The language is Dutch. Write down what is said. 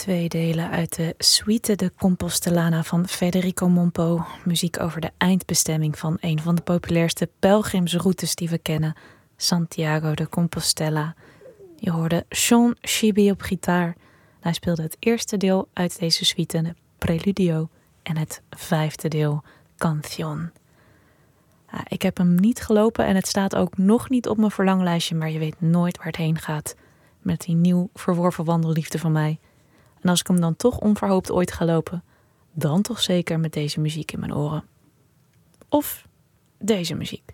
Twee delen uit de Suite de Compostelana van Federico Mompo. Muziek over de eindbestemming van een van de populairste pelgrimsroutes die we kennen, Santiago de Compostela. Je hoorde Sean Shibi op gitaar. Hij speelde het eerste deel uit deze suite, de Preludio, en het vijfde deel, Canción. Ik heb hem niet gelopen en het staat ook nog niet op mijn verlanglijstje, maar je weet nooit waar het heen gaat met die nieuw verworven wandelliefde van mij. En als ik hem dan toch onverhoopt ooit ga lopen, dan toch zeker met deze muziek in mijn oren. Of deze muziek.